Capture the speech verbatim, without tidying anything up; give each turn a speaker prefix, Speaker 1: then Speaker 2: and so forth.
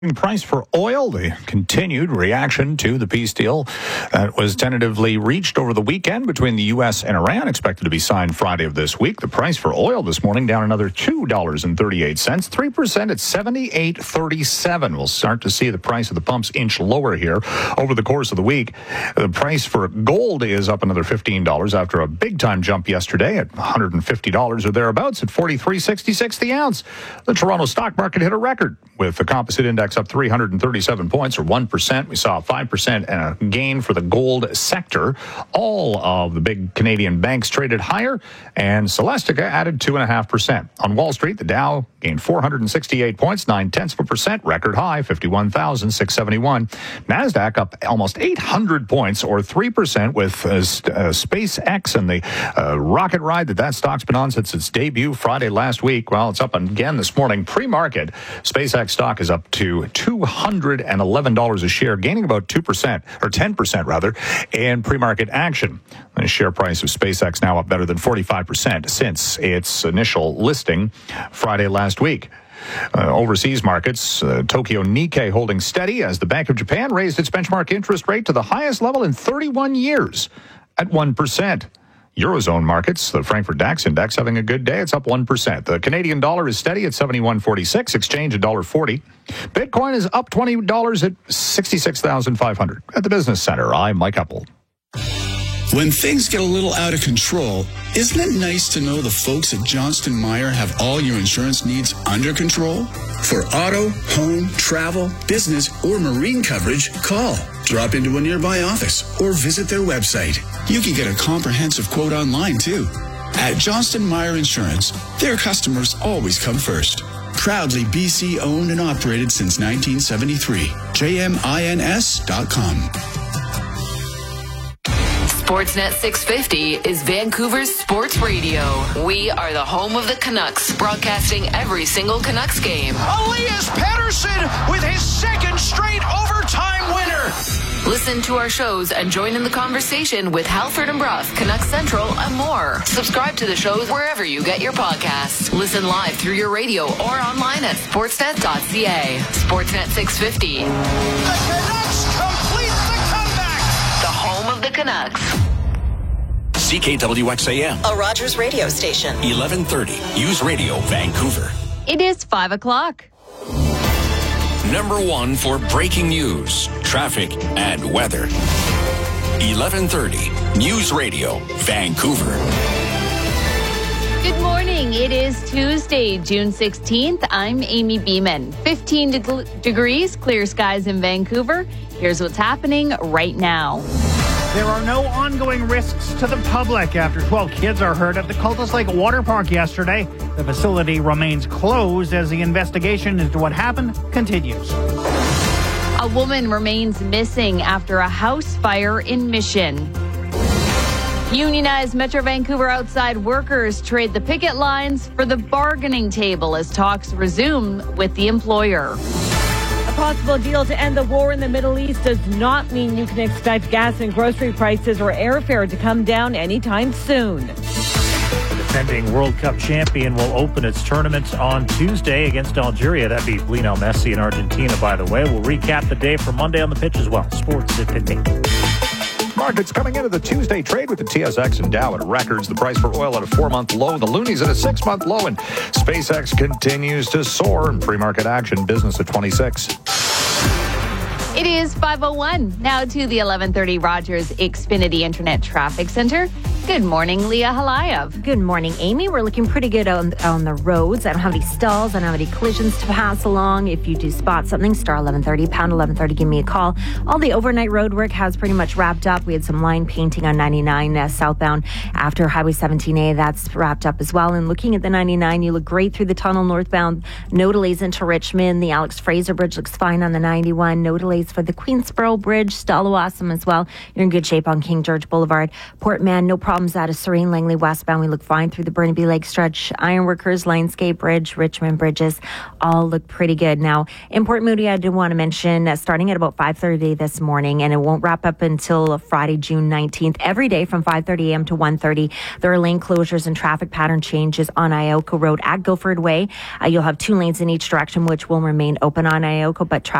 Speaker 1: Price for oil, the continued reaction to the peace deal that was tentatively reached over the weekend between the U S and Iran, expected to be signed Friday of this week. The price for oil this morning down another two dollars and thirty-eight cents, three percent at seventy-eight thirty-seven. We'll start to see the price of the pumps inch lower here over the course of the week. The price for gold is up another fifteen dollars after a big-time jump yesterday at one hundred fifty dollars or thereabouts at forty-three sixty-six the ounce. The Toronto stock market hit a record with the composite index up three hundred thirty-seven points, or one percent. We saw a five percent and a gain for the gold sector. All of the big Canadian banks traded higher, and Celestica added two point five percent. On Wall Street, the Dow gained four hundred sixty-eight points, nine-tenths of a percent, record high, fifty-one thousand six hundred seventy-one. NASDAQ up almost eight hundred points, or three percent, with uh, uh, SpaceX and the uh, rocket ride that that stock's been on since its debut Friday last week. Well, it's up again this morning. Pre-market, SpaceX stock is up to two hundred eleven dollars a share, gaining about two percent, or ten percent rather, in pre-market action. The share price of SpaceX now up better than forty-five percent since its initial listing Friday last week. Uh, overseas markets, uh, Tokyo Nikkei holding steady as the Bank of Japan raised its benchmark interest rate to the highest level in thirty-one years at one percent. Eurozone markets, the Frankfurt DAX index having a good day. It's up one percent. The Canadian dollar is steady at seventy-one forty-six, exchange one dollar forty. Bitcoin is up twenty dollars at sixty-six thousand five hundred. At the Business Center, I'm Mike Uppel.
Speaker 2: When things get a little out of control, isn't it nice to know the folks at Johnston Meyer have all your insurance needs under control? For auto, home, travel, business, or marine coverage, call. Drop into a nearby office or visit their website. You can get a comprehensive quote online, too. At Johnston Meyer Insurance, their customers always come first. Proudly B C owned and operated since nineteen seventy-three. J M I N S dot com.
Speaker 3: Sportsnet six fifty is Vancouver's sports radio. We are the home of the Canucks, broadcasting every single Canucks game.
Speaker 4: Elias Pettersson with his second straight overtime winner.
Speaker 3: Listen to our shows and join in the conversation with Halford and Brough, Canucks Central, and more. Subscribe to the shows wherever you get your podcasts. Listen live through your radio or online at sportsnet dot c a. Sportsnet six fifty.
Speaker 4: The Canucks complete the comeback.
Speaker 3: The home of the Canucks.
Speaker 5: C K W X A M.
Speaker 6: A Rogers radio station.
Speaker 5: eleven thirty. News Radio, Vancouver.
Speaker 7: It is five o'clock.
Speaker 5: Number one for breaking news, traffic, and weather. eleven thirty. News Radio, Vancouver.
Speaker 7: Good morning. It is Tuesday, June sixteenth. I'm Amy Beeman. fifteen de- degrees, clear skies in Vancouver. Here's what's happening right now.
Speaker 8: There are no ongoing risks to the public after twelve kids are hurt at the Cultus Lake Water Park yesterday. The facility remains closed as the investigation into what happened continues.
Speaker 7: A woman remains missing after a house fire in Mission. Unionized Metro Vancouver outside workers trade the picket lines for the bargaining table as talks resume with the employer.
Speaker 9: A possible deal to end the war in the Middle East does not mean you can expect gas and grocery prices or airfare to come down anytime soon.
Speaker 10: The defending World Cup champion will open its tournament on Tuesday against Algeria. That beat Lionel Messi in Argentina, by the way. We'll recap the day for Monday on the pitch as well. Sports at fifteen.
Speaker 1: Markets coming into the Tuesday trade with the T S X and Dow at records. The price for oil at a four-month low. The loonies at a six-month low. And SpaceX continues to soar in pre-market action. Business at twenty-six.
Speaker 7: It is five oh one. Now to the eleven thirty Rogers Xfinity Internet Traffic Center. Good morning, Leah Halayev.
Speaker 11: Good morning, Amy. We're looking pretty good on, on the roads. I don't have any stalls. I don't have any collisions to pass along. If you do spot something, star eleven thirty, pound eleven thirty, give me a call. All the overnight road work has pretty much wrapped up. We had some line painting on ninety-nine uh, southbound after Highway seventeen A. That's wrapped up as well. And looking at the ninety-nine, you look great through the tunnel northbound. No delays into Richmond. The Alex Fraser Bridge looks fine on the ninety-one. No delays for the Queensboro Bridge. Still awesome as well. You're in good shape on King George Boulevard. Port Mann, no problem problems out of Serene Langley westbound. We look fine through the Burnaby Lake stretch. Ironworkers, Lionsgate Bridge, Richmond Bridges all look pretty good. Now, in Port Moody, I did want to mention uh, starting at about five thirty this morning, and it won't wrap up until Friday, June nineteenth. Every day from five thirty a.m. to one thirty, there are lane closures and traffic pattern changes on Ioko Road at Guildford Way. Uh, you'll have two lanes in each direction, which will remain open on Ioko, but traffic